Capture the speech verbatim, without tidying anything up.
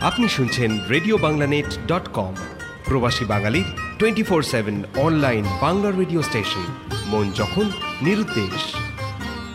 আপনি শুনছেন radio বাংলানেট dot com, প্রবাসী বাঙালির twenty four seven online Bangla radio station, মন যখন নিরুদ্দেশ।